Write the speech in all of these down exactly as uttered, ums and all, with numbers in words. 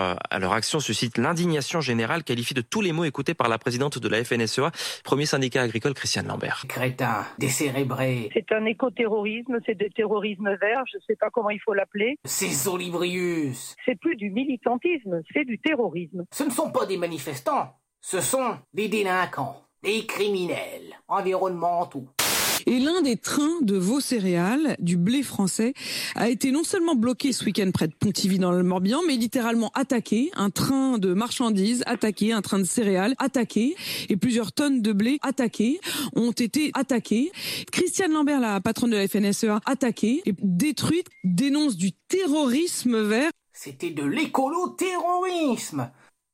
Euh, leur action suscite l'indignation générale, qualifiée de tous les mots écoutés par la présidente de la F N S E A, premier syndicat agricole, Christiane Lambert. Crétin, décérébré. C'est un écoterrorisme, c'est des terrorismes verts, je ne sais pas comment il faut l'appeler. C'est Olibrius. C'est plus du militantisme, c'est du terrorisme. Ce ne sont pas des manifestants, ce sont des délinquants, des criminels, environnementaux. Et l'un des trains de Vaux Céréales, du blé français, a été non seulement bloqué ce week-end près de Pontivy dans le Morbihan, mais littéralement attaqué. Un train de marchandises attaqué, un train de céréales attaqué, et plusieurs tonnes de blé attaquées ont été attaquées. Christiane Lambert, la patronne de la F N S E A, attaquée et détruite, dénonce du terrorisme vert. C'était de l'écolo-terrorisme. Allô ?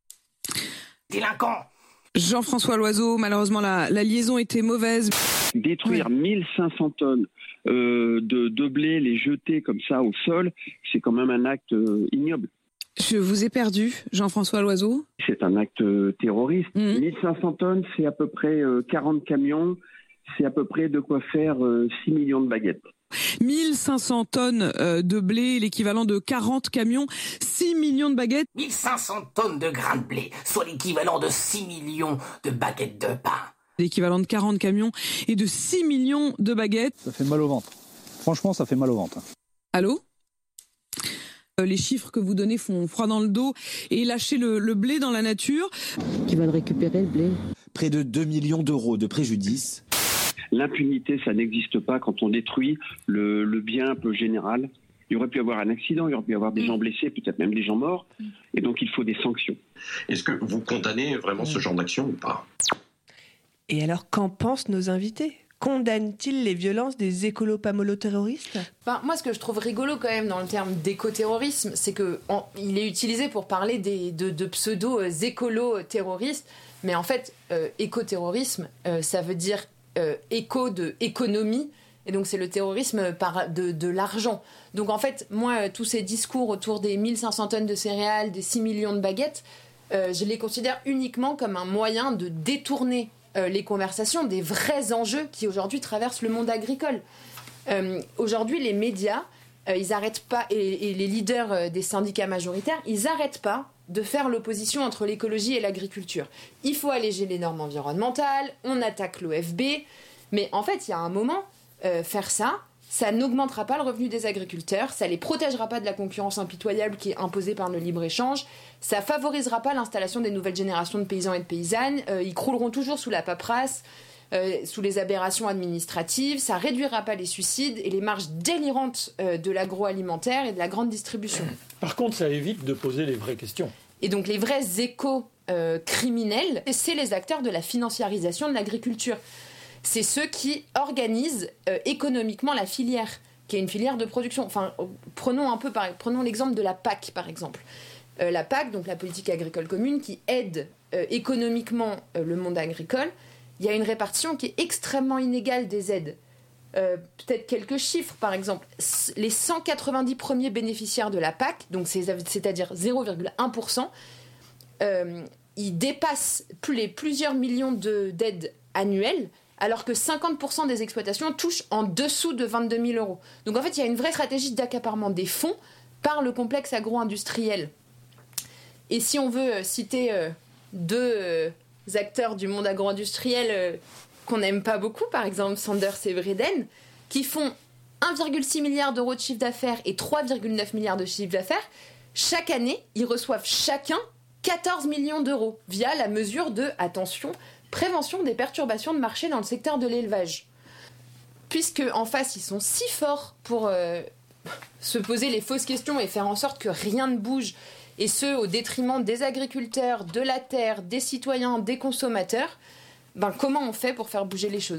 Délinquant. Jean-François Loiseau, malheureusement la, la liaison était mauvaise. Détruire mille cinq cents tonnes euh, de, de blé, les jeter comme ça au sol, c'est quand même un acte euh, ignoble. Je vous ai perdu, Jean-François Loiseau. C'est un acte euh, terroriste. Mmh. mille cinq cents tonnes, c'est à peu près euh, quarante camions, c'est à peu près de quoi faire euh, six millions de baguettes. mille cinq cents tonnes de blé, l'équivalent de quarante camions, six millions de baguettes. mille cinq cents tonnes de grains de blé, soit l'équivalent de six millions de baguettes de pain. L'équivalent de quarante camions et de six millions de baguettes. Ça fait mal au ventre. Franchement, ça fait mal au ventre. Allô ? Les chiffres que vous donnez font froid dans le dos et lâcher le, le blé dans la nature. Qui va le récupérer, le blé ? Près de deux millions d'euros de préjudice. L'impunité, ça n'existe pas quand on détruit le, le bien un peu général. Il aurait pu y avoir un accident, il aurait pu y avoir des gens blessés, peut-être même des gens morts. Et donc, il faut des sanctions. Est-ce que vous condamnez vraiment ce genre d'action ou pas ? Et alors, qu'en pensent nos invités ? Condamnent-ils les violences des écolo-pamolo-terroristes ? Enfin, moi, ce que je trouve rigolo quand même dans le terme d'écoterrorisme, c'est qu'il est utilisé pour parler des, de, de pseudo-écolo-terroristes. Mais en fait, euh, écoterrorisme, euh, ça veut dire Euh, éco de économie, et donc c'est le terrorisme par de, de l'argent. Donc en fait, moi, euh, tous ces discours autour des mille cinq cents tonnes de céréales, des six millions de baguettes, euh, je les considère uniquement comme un moyen de détourner euh, les conversations des vrais enjeux qui aujourd'hui traversent le monde agricole. Euh, aujourd'hui, les médias, euh, ils arrêtent pas, et, et les leaders euh, des syndicats majoritaires, ils n'arrêtent pas de faire l'opposition entre l'écologie et l'agriculture. Il faut alléger les normes environnementales, on attaque l'O F B, mais en fait, il y a un moment, euh, faire ça, ça n'augmentera pas le revenu des agriculteurs, ça les protégera pas de la concurrence impitoyable qui est imposée par le libre-échange, ça favorisera pas l'installation des nouvelles générations de paysans et de paysannes, euh, ils crouleront toujours sous la paperasse, euh, sous les aberrations administratives, ça réduira pas les suicides et les marges délirantes euh, de l'agroalimentaire et de la grande distribution. Par contre, ça évite de poser les vraies questions. Et donc les vrais éco-criminels, euh, c'est les acteurs de la financiarisation de l'agriculture. C'est ceux qui organisent euh, économiquement la filière, qui est une filière de production. Enfin, prenons un peu, par, prenons l'exemple de la P A C, par exemple. Euh, la P A C, donc la politique agricole commune, qui aide euh, économiquement euh, le monde agricole. Il y a une répartition qui est extrêmement inégale des aides. Euh, peut-être quelques chiffres, par exemple. Les cent quatre-vingt-dix premiers bénéficiaires de la P A C, donc c'est, c'est-à-dire zéro virgule un pour cent, euh, ils dépassent plus les plusieurs millions de, d'aides annuelles, alors que cinquante pour cent des exploitations touchent en dessous de vingt-deux mille euros. Donc en fait, il y a une vraie stratégie d'accaparement des fonds par le complexe agro-industriel. Et si on veut citer euh, deux euh, acteurs du monde agro-industriel euh, qu'on n'aime pas beaucoup, par exemple Sanders et Vreden, qui font un virgule six milliard d'euros de chiffre d'affaires et trois virgule neuf milliards de chiffre d'affaires, chaque année, ils reçoivent chacun quatorze millions d'euros via la mesure de, attention, prévention des perturbations de marché dans le secteur de l'élevage. Puisque en face, ils sont si forts pour euh, se poser les fausses questions et faire en sorte que rien ne bouge, et ce, au détriment des agriculteurs, de la terre, des citoyens, des consommateurs, ben comment on fait pour faire bouger les choses ?